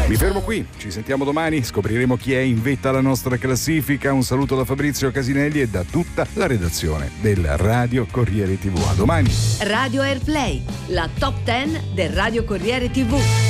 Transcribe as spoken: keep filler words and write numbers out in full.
Mi fermo qui, ci sentiamo domani, scopriremo chi è in vetta alla nostra classifica. Un saluto da Fabrizio Casinelli e da tutta la redazione del Radio Corriere tivù. A domani. Radio Airplay, la top dieci del Radio Corriere tivù.